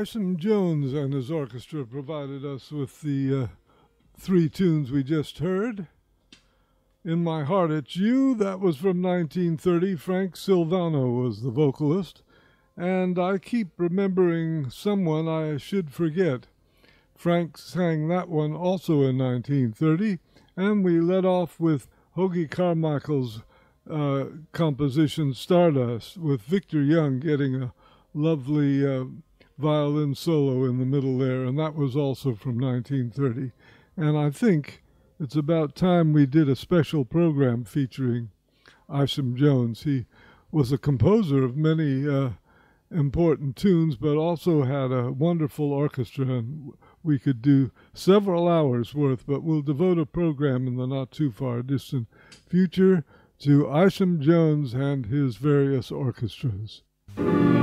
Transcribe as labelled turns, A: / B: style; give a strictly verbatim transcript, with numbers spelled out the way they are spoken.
A: Isham Jones and his orchestra provided us with the uh, three tunes we just heard. In My Heart It's You, that was from nineteen thirty. Frank Silvano was the vocalist. And I keep remembering Someone I Should Forget. Frank sang that one also in nineteen thirty. And we led off with Hoagy Carmichael's uh, composition Stardust, with Victor Young getting a lovely uh, violin solo in the middle there, and that was also from nineteen thirty. And I think it's about time we did a special program featuring Isham Jones. He was a composer of many uh, important tunes, but also had a wonderful orchestra, and we could do several hours worth, but we'll devote a program in the not too far distant future to Isham Jones and his various orchestras.